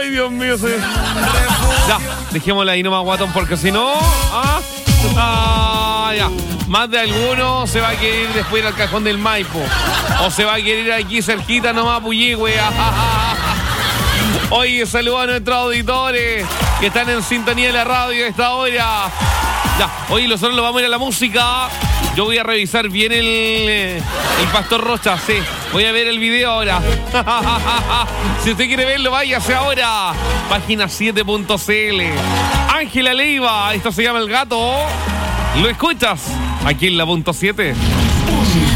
Ay, Dios mío. Ya, dejémosla ahí nomás, guatón, porque si no... ya. Más de alguno se va a querer ir después al cajón del Maipo. O se va a querer ir aquí cerquita nomás, Puyehue. Oye, saludos a nuestros auditores que están en sintonía de la radio a esta hora. Ya, oye, nosotros lo vamos a ir a la música. Yo voy a revisar bien el Pastor Rocha, sí. Voy a ver el video ahora. Si usted quiere verlo, váyase ahora. Página 7.cl. Ángela Leiva, esto se llama El Gato. ¿Lo escuchas? Aquí en la punto 7.